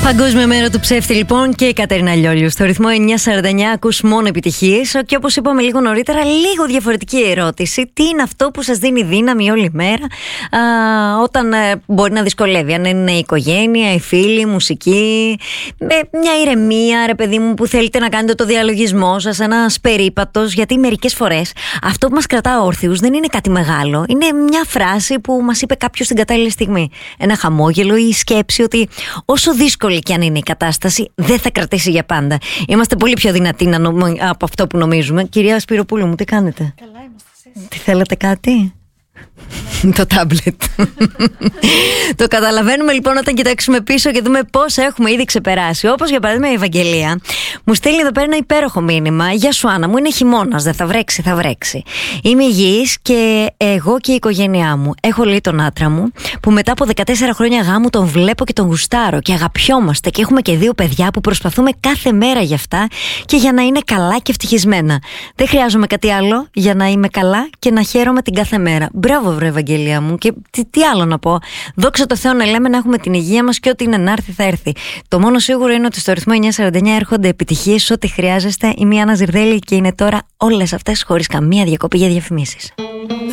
Παγκόσμια μέρα του ψεύτη λοιπόν και η Κατερίνα Λιόλιου. Στο ρυθμό 949 ακούς μόνο επιτυχίες. Και όπως είπαμε λίγο νωρίτερα, λίγο διαφορετική ερώτηση. Τι είναι αυτό που σας δίνει δύναμη όλη μέρα όταν μπορεί να δυσκολεύει? Αν είναι η οικογένεια, οι φίλοι, η μουσική, μια ηρεμία, ρε παιδί μου, που θέλετε να κάνετε το διαλογισμό σας, ένας περίπατος. Γιατί μερικές φορές αυτό που μας κρατά όρθιους δεν είναι κάτι μεγάλο. Είναι μια φράση που μας είπε κάποιος στην κατάλληλη στιγμή. Ένα χαμόγελο ή η σκέψη ότι όσο δύσκολη και αν είναι η κατάσταση, δεν θα κρατήσει για πάντα. Είμαστε πολύ πιο δυνατοί από αυτό που νομίζουμε. Κυρία Σπυροπούλου μου, τι κάνετε? Καλά είμαστε εσείς. Τι θέλετε, κάτι? Το τάμπλετ. Το καταλαβαίνουμε λοιπόν όταν κοιτάξουμε πίσω και δούμε πώς έχουμε ήδη ξεπεράσει. Όπως για παράδειγμα η Ευαγγελία μου στέλνει εδώ πέρα ένα υπέροχο μήνυμα. Γεια σου Άννα μου, είναι χειμώνας, δεν θα βρέξει, θα βρέξει. Είμαι υγιής και εγώ και η οικογένειά μου. Έχω λέει τον άντρα μου που μετά από 14 χρόνια γάμου τον βλέπω και τον γουστάρω και αγαπιόμαστε και έχουμε και 2 παιδιά που προσπαθούμε κάθε μέρα για αυτά και για να είναι καλά και ευτυχισμένα. Δεν χρειάζομαι κάτι άλλο για να είμαι καλά και να χαίρομαι την κάθε μέρα. Μπράβο βρε Ευαγγελία μου, και τι άλλο να πω? Δόξα τω Θεώ να λέμε να έχουμε την υγεία μας και ό,τι είναι να έρθει θα έρθει. Το μόνο σίγουρο είναι ότι στο ρυθμό 949 έρχονται επιτυχίες, ό,τι χρειάζεστε. Είμαι η Άννα Ζιρδέλη και είναι τώρα όλες αυτές χωρίς καμία διακοπή για διαφημίσεις.